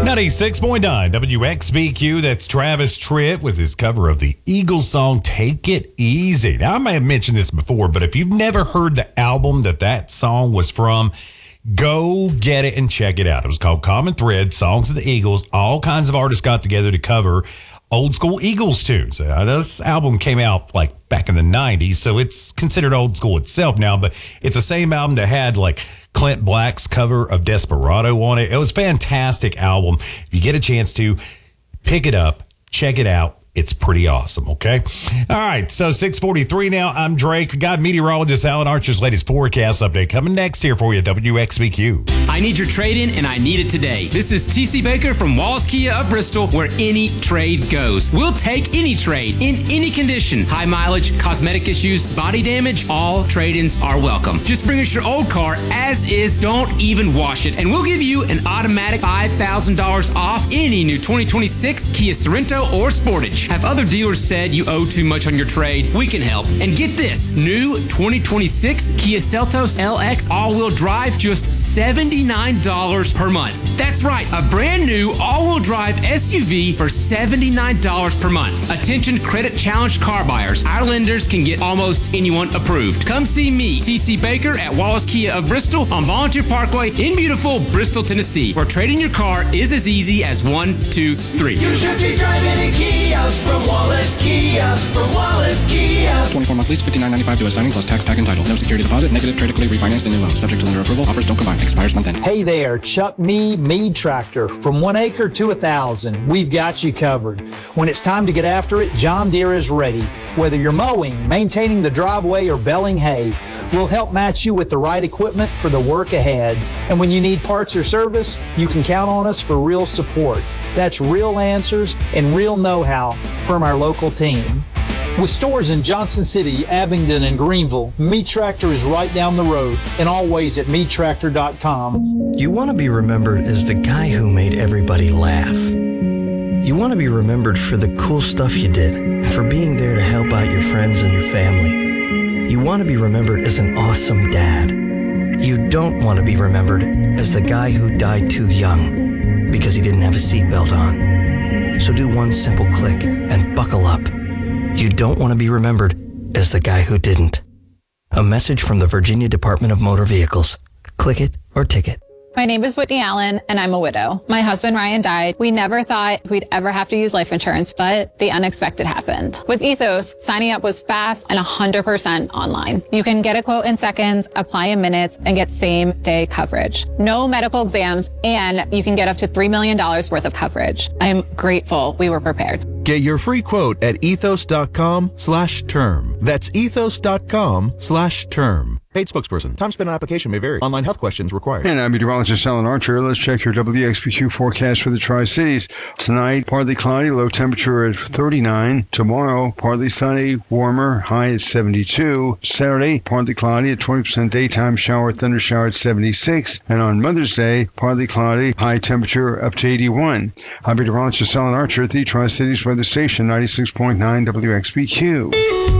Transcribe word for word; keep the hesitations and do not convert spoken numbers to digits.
ninety-six point nine W X B Q, that's Travis Tritt with his cover of the Eagles song, Take It Easy. Now, I may have mentioned this before, but if you've never heard the album that that song was from, go get it and check it out. It was called Common Thread, Songs of the Eagles. All kinds of artists got together to cover old school Eagles tunes. Uh, this album came out like back in the nineties, so it's considered old school itself now, but it's the same album that had like Clint Black's cover of Desperado on it. It was a fantastic album. If you get a chance to, pick it up, check it out. It's pretty awesome, okay? All right, so six forty-three now. I'm Drake. Got meteorologist Alan Archer's latest forecast update coming next here for you, W X B Q. I need your trade-in, and I need it today. This is T C Baker from Wallace Kia of Bristol, where any trade goes. We'll take any trade, in any condition. High mileage, cosmetic issues, body damage, all trade-ins are welcome. Just bring us your old car as is. Don't even wash it, and we'll give you an automatic five thousand dollars off any new twenty twenty-six Kia Sorento or Sportage. Have other dealers said you owe too much on your trade? We can help. And get this, new twenty twenty-six Kia Seltos L X all-wheel drive, just seventy-nine dollars per month. That's right, a brand new all-wheel drive S U V for seventy-nine dollars per month. Attention credit-challenged car buyers. Our lenders can get almost anyone approved. Come see me, T C Baker, at Wallace Kia of Bristol on Volunteer Parkway in beautiful Bristol, Tennessee, where trading your car is as easy as one, two, three. You should be driving a Kia from Wallace Kia, from Wallace Kia. twenty-four month lease, fifty-nine ninety-five to assigning plus tax, tag, and title. No security deposit, negative trade equity refinanced in new loan. Subject to lender approval. Offers don't combine. Expires month end. Hey there, Chuck Me, Mead Tractor. From one acre to a thousand, we've got you covered. When it's time to get after it, John Deere is ready. Whether you're mowing, maintaining the driveway, or baling hay, we'll help match you with the right equipment for the work ahead. And when you need parts or service, you can count on us for real support. That's real answers and real know-how from our local team. With stores in Johnson City, Abingdon, and Greenville, Mead Tractor is right down the road and always at mead tractor dot com. You want to be remembered as the guy who made everybody laugh. You want to be remembered for the cool stuff you did and for being there to help out your friends and your family. You want to be remembered as an awesome dad. You don't want to be remembered as the guy who died too young because he didn't have a seatbelt on. So do one simple click and buckle up. You don't want to be remembered as the guy who didn't. A message from the Virginia Department of Motor Vehicles. Click it or ticket. My name is Whitney Allen, and I'm a widow. My husband, Ryan, died. We never thought we'd ever have to use life insurance, but the unexpected happened. With Ethos, signing up was fast and one hundred percent online. You can get a quote in seconds, apply in minutes, and get same-day coverage. No medical exams, and you can get up to three million dollars worth of coverage. I'm grateful we were prepared. Get your free quote at ethos.com slash term. That's ethos.com slash term. Paid spokesperson. Time spent on application may vary. Online health questions required. And I'm meteorologist Alan Archer. Let's check your W X B Q forecast for the Tri-Cities. Tonight, partly cloudy, low temperature at thirty-nine. Tomorrow, partly sunny, warmer, high at seventy-two. Saturday, partly cloudy, at twenty percent daytime shower, thunder shower at seventy-six. And on Mother's Day, partly cloudy, high temperature up to eighty-one. I'm meteorologist Alan Archer at the Tri-Cities Weather Station, ninety-six point nine W X B Q.